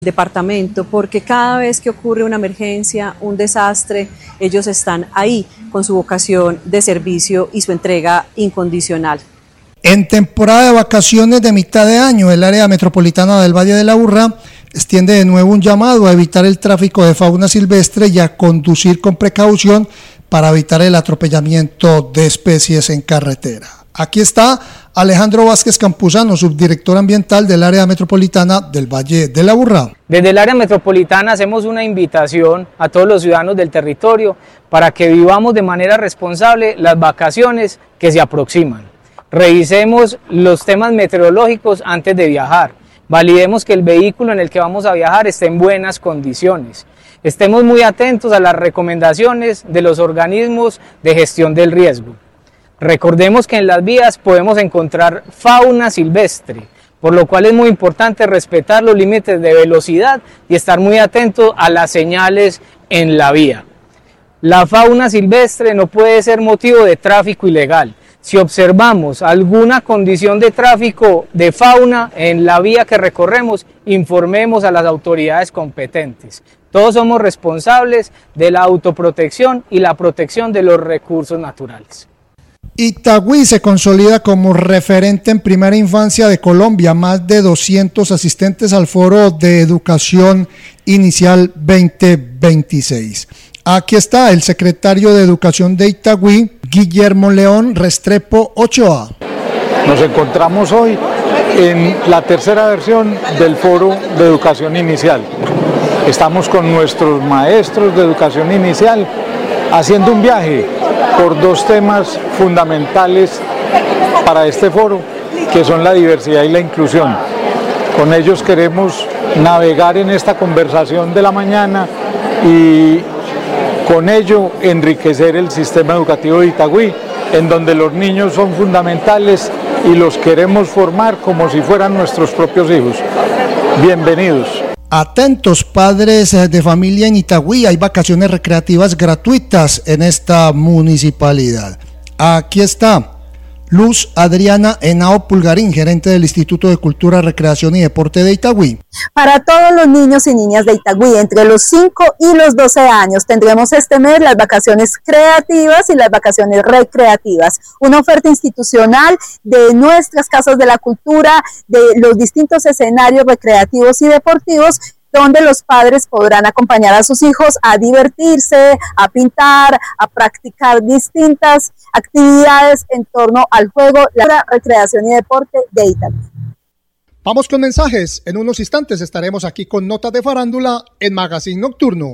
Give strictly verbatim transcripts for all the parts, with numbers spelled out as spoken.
departamento, porque cada vez que ocurre una emergencia, un desastre, ellos están ahí con su vocación de servicio y su entrega incondicional. En temporada de vacaciones de mitad de año, el área metropolitana del Valle de la Aburrá extiende de nuevo un llamado a evitar el tráfico de fauna silvestre y a conducir con precaución para evitar el atropellamiento de especies en carretera. Aquí está Alejandro Vázquez Campuzano, subdirector ambiental del área metropolitana del Valle de la Aburrá. Desde el área metropolitana hacemos una invitación a todos los ciudadanos del territorio para que vivamos de manera responsable las vacaciones que se aproximan. Revisemos los temas meteorológicos antes de viajar. Validemos que el vehículo en el que vamos a viajar esté en buenas condiciones. Estemos muy atentos a las recomendaciones de los organismos de gestión del riesgo. Recordemos que en las vías podemos encontrar fauna silvestre, por lo cual es muy importante respetar los límites de velocidad y estar muy atento a las señales en la vía. La fauna silvestre no puede ser motivo de tráfico ilegal. Si observamos alguna condición de tráfico de fauna en la vía que recorremos, informemos a las autoridades competentes. Todos somos responsables de la autoprotección y la protección de los recursos naturales. Itagüí se consolida como referente en primera infancia de Colombia, más de doscientos asistentes al Foro de Educación Inicial veinte veintiséis. Aquí está el secretario de Educación de Itagüí, Guillermo León Restrepo Ochoa. Nos encontramos hoy en la tercera versión del Foro de Educación Inicial. Estamos con nuestros maestros de educación inicial haciendo un viaje por dos temas fundamentales para este foro, que son la diversidad y la inclusión. Con ellos queremos navegar en esta conversación de la mañana y con ello enriquecer el sistema educativo de Itagüí, en donde los niños son fundamentales y los queremos formar como si fueran nuestros propios hijos. Bienvenidos. Atentos padres de familia en Itagüí, hay vacaciones recreativas gratuitas en esta municipalidad. Aquí está Luz Adriana Henao Pulgarín, gerente del Instituto de Cultura, Recreación y Deporte de Itagüí. Para todos los niños y niñas de Itagüí, entre los cinco y los doce años, tendremos este mes las vacaciones creativas y las vacaciones recreativas. Una oferta institucional de nuestras casas de la cultura, de los distintos escenarios recreativos y deportivos, donde los padres podrán acompañar a sus hijos a divertirse, a pintar, a practicar distintas actividades en torno al juego, la recreación y deporte de Itagüí. Vamos con mensajes. En unos instantes estaremos aquí con notas de farándula en Magazine Nocturno.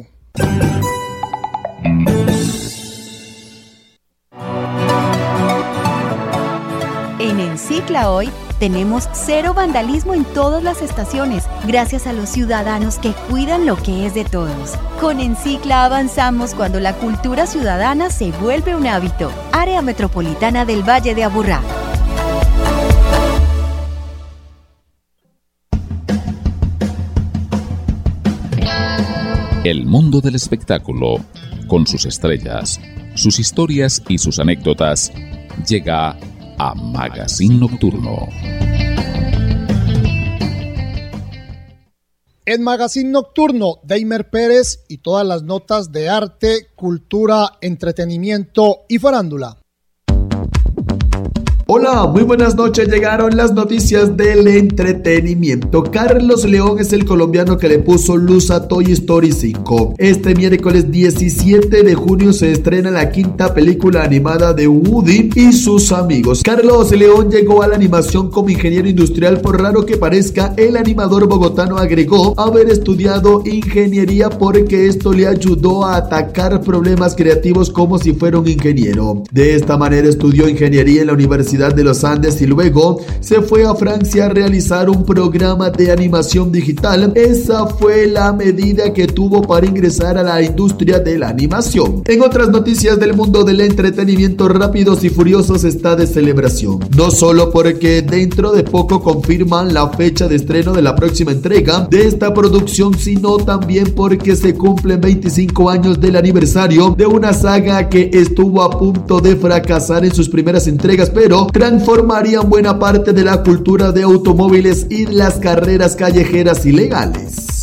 En Encicla hoy tenemos cero vandalismo en todas las estaciones, gracias a los ciudadanos que cuidan lo que es de todos. Con Encicla avanzamos cuando la cultura ciudadana se vuelve un hábito. Área Metropolitana del Valle de Aburrá. El mundo del espectáculo, con sus estrellas, sus historias y sus anécdotas, llega a Magazine Nocturno. En Magazine Nocturno, Deimer Pérez y todas las notas de arte, cultura, entretenimiento y farándula. Hola, muy buenas noches. Llegaron las noticias del entretenimiento. Carlos León es el colombiano que le puso luz a Toy Story cinco. Este miércoles diecisiete de junio se estrena la quinta película animada de Woody y sus amigos. Carlos León llegó a la animación como ingeniero industrial. Por raro que parezca, el animador bogotano agregó haber estudiado ingeniería porque esto le ayudó a atacar problemas creativos como si fuera un ingeniero. De esta manera estudió ingeniería en la Universidad de los Andes y luego se fue a Francia a realizar un programa de animación digital. Esa fue la medida que tuvo para ingresar a la industria de la animación. En otras noticias del mundo del entretenimiento, Rápidos y Furiosos está de celebración. No solo porque dentro de poco confirman la fecha de estreno de la próxima entrega de esta producción, sino también porque se cumplen veinticinco años del aniversario de una saga que estuvo a punto de fracasar en sus primeras entregas, pero transformarían buena parte de la cultura de automóviles y las carreras callejeras ilegales.